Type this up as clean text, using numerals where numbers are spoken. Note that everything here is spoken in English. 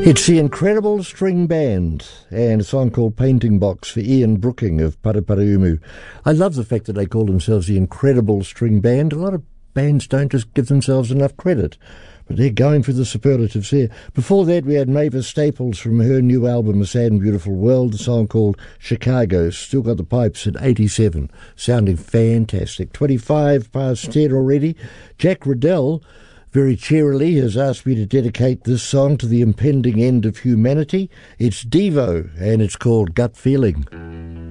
It's the Incredible String Band and a song called Painting Box for Ian Brooking of Paraparaumu. I love the fact that they call themselves the Incredible String Band. A lot of bands don't just give themselves enough credit, but they're going for the superlatives here. Before that, we had Mavis Staples from her new album, A Sad and Beautiful World, a song called Chicago. Still got the pipes at 87, sounding fantastic. 25 past 10 already. Jack Riddell very cheerily has asked me to dedicate this song to the impending end of humanity. It's Devo, and it's called Gut Feeling.